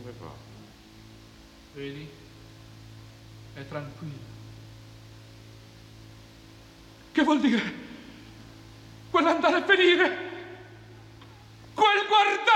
Come fa? Vedi? È tranquillo. Che vuol dire? Quell'andare a venire? Quel guardare?